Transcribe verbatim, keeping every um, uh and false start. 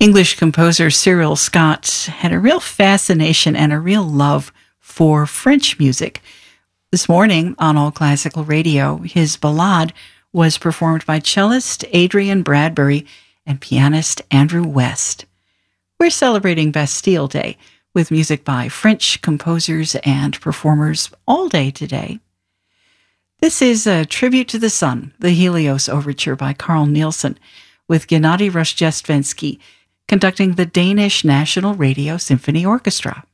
English composer Cyril Scott had a real fascination and a real love for French music. This morning on All Classical Radio, his Ballade was performed by cellist Adrian Bradbury and pianist Andrew West. We're celebrating Bastille Day with music by French composers and performers all day today. This is a tribute to the sun, the Helios Overture by Carl Nielsen, with Gennady Rozhdestvensky conducting the Danish National Radio Symphony Orchestra.